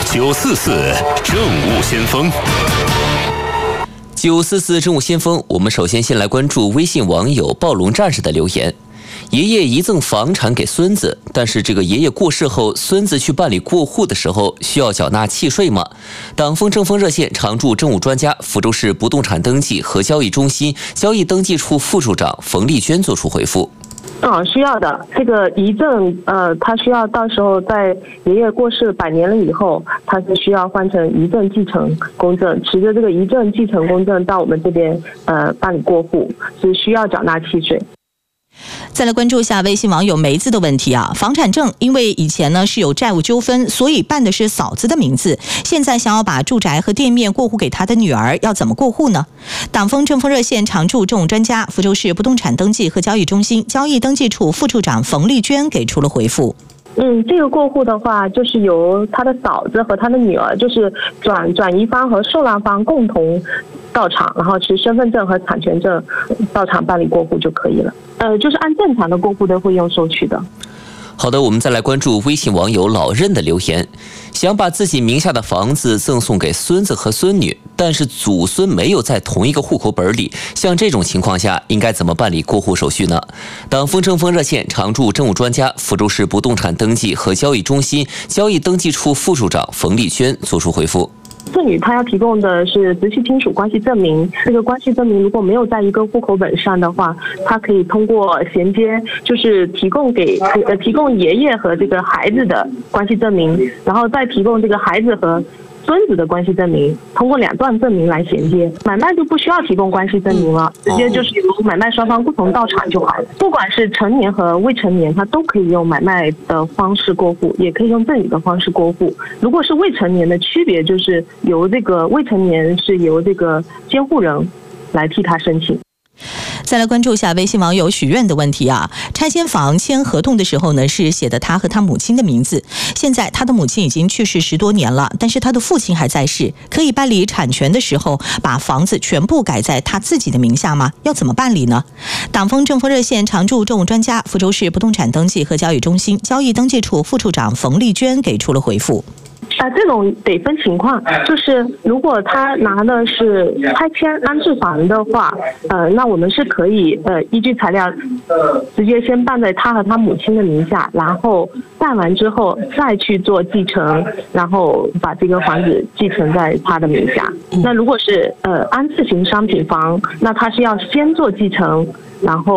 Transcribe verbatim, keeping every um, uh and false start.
九四四政务先锋。 九四四政务先锋，我们首先先来关注微信网友暴龙战士的留言。爷爷遗赠房产给孙子，但是这个爷爷过世后，孙子去办理过户的时候，需要缴纳契税吗？党风政风热线常驻政务专家、福州市不动产登记和交易中心交易登记处副处长冯丽娟作出回复。 嗯，需要的。这个遗赠，呃，他需要到时候在爷爷过世百年了以后，他是需要换成遗赠继承公证，持着这个遗赠继承公证到我们这边呃办理过户，是需要缴纳契税。 再来关注一下微信网友梅子的问题啊，房产证因为以前呢是有债务纠纷，所以办的是嫂子的名字，现在想要把住宅和店面过户给他的女儿，要怎么过户呢？党风政风热线常驻政务专家、福州市不动产登记和交易中心交易登记处副处长冯丽娟给出了回复。 嗯，这个过户的话，就是由他的嫂子和他的女儿，就是转转移方和受让方共同到场，然后持身份证和产权证到场办理过户就可以了。呃，就是按正常的过户的费用收取的。 好的，我们再来关注微信网友老任的留言，想把自己名下的房子赠送给孙子和孙女，但是祖孙没有在同一个户口本里，像这种情况下应该怎么办理过户手续呢？党风政风热线常驻政务专家、福州市不动产登记和交易中心交易登记处副处长冯丽娟作出回复。 孙女她要提供的是直系亲属关系证明，这个关系证明如果没有在一个户口本上的话，她可以通过衔接，就是提供给呃提供爷爷和这个孩子的关系证明，然后再提供这个孩子和孙子的关系证明，通过两段证明来衔接，买卖就不需要提供关系证明了，直接就是由买卖双方共同到场就好了。不管是成年和未成年，他都可以用买卖的方式过户，也可以用赠与的方式过户。如果是未成年的区别，就是由这个未成年是由这个监护人来替他申请。 再来关注一下微信网友许愿的问题啊，拆迁房签合同的时候呢，是写的他和他母亲的名字，现在他的母亲已经去世十多年了，但是他的父亲还在世，可以办理产权的时候把房子全部改在他自己的名下吗？要怎么办理呢？党风政风热线常驻政务专家、福州市不动产登记和交易中心交易登记处副处长冯丽娟给出了回复。 啊，这种得分情况，就是如果他拿的是拆迁安置房的话，呃，那我们是可以呃依据材料，直接先办在他和他母亲的名下，然后办完之后再去做继承，然后把这个房子继承在他的名下。那如果是呃安置型商品房，那他是要先做继承，然后